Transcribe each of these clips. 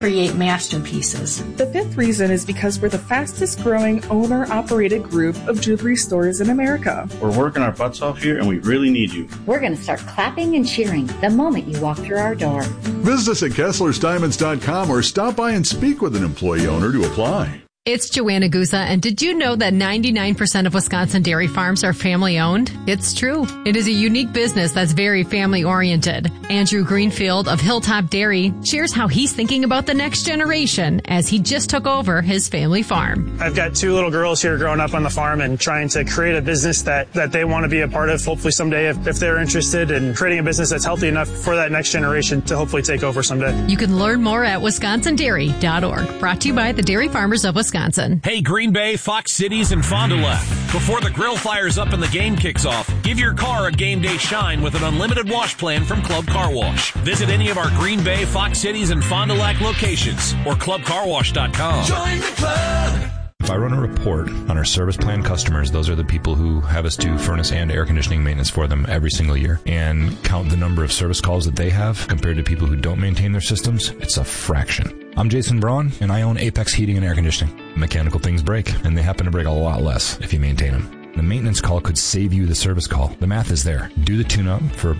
create masterpieces. The fifth reason is because we're the fastest growing owner-operated group of jewelry stores in America. We're working our butts off here and we really need you. We're going to start clapping and cheering the moment you walk through our door. Visit us at KesslersDiamonds.com or stop by and speak with an employee owner to apply. It's Joanna Guza, and did you know that 99% of Wisconsin dairy farms are family-owned? It's true. It is a unique business that's very family-oriented. Andrew Greenfield of Hilltop Dairy shares how he's thinking about the next generation as he just took over his family farm. I've got two little girls here growing up on the farm and trying to create a business that they want to be a part of, hopefully someday if they're interested in creating a business that's healthy enough for that next generation to hopefully take over someday. You can learn more at wisconsindairy.org. Brought to you by the Dairy Farmers of Wisconsin. Hey, Green Bay, Fox Cities, and Fond du Lac. Before the grill fires up and the game kicks off, give your car a game day shine with an unlimited wash plan from Club Car Wash. Visit any of our Green Bay, Fox Cities, and Fond du Lac locations or clubcarwash.com. Join the club. If I run a report on our service plan customers, those are the people who have us do furnace and air conditioning maintenance for them every single year, and count the number of service calls that they have compared to people who don't maintain their systems, it's a fraction. I'm Jason Braun, and I own Apex Heating and Air Conditioning. Mechanical things break, and they happen to break a lot less if you maintain them. The maintenance call could save you the service call. The math is there. Do the tune-up for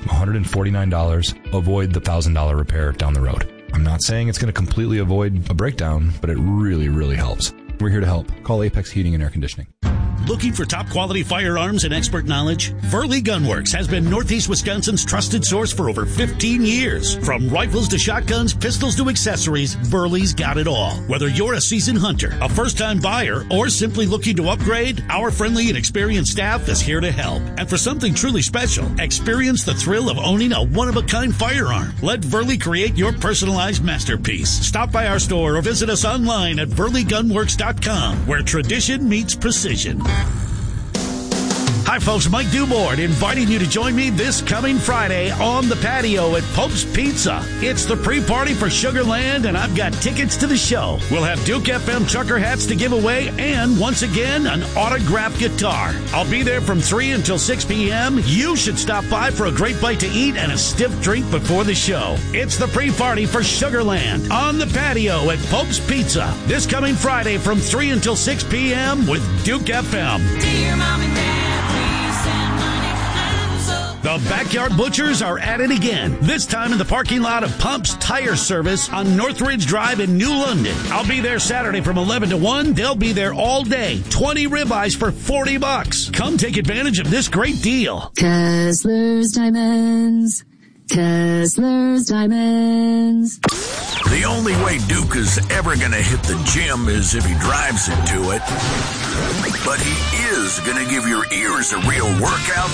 $149. Avoid the $1,000 repair down the road. I'm not saying it's going to completely avoid a breakdown, but it really, really helps. We're here to help. Call Apex Heating and Air Conditioning. Looking for top-quality firearms and expert knowledge? Burley Gunworks has been Northeast Wisconsin's trusted source for over 15 years. From rifles to shotguns, pistols to accessories, Burley's got it all. Whether you're a seasoned hunter, a first-time buyer, or simply looking to upgrade, our friendly and experienced staff is here to help. And for something truly special, experience the thrill of owning a one-of-a-kind firearm. Let Burley create your personalized masterpiece. Stop by our store or visit us online at burleygunworks.com, where tradition meets precision. Hi folks, Mike Dubord inviting you to join me this coming Friday on the patio at Pope's Pizza. It's the pre-party for Sugarland and I've got tickets to the show. We'll have Duke FM trucker hats to give away and once again an autographed guitar. I'll be there from 3 until 6 p.m. You should stop by for a great bite to eat and a stiff drink before the show. It's the pre-party for Sugarland on the patio at Pope's Pizza this coming Friday from 3 until 6 p.m. with Duke FM. Dear Mom and Dad, the Backyard Butchers are at it again, this time in the parking lot of Pump's Tire Service on Northridge Drive in New London. I'll be there Saturday from 11 to 1. They'll be there all day. 20 ribeyes for $40. Come take advantage of this great deal. Kessler's Diamonds. Kessler's Diamonds. The only way Duke is ever going to hit the gym is if he drives into it. But he is going to give your ears a real workout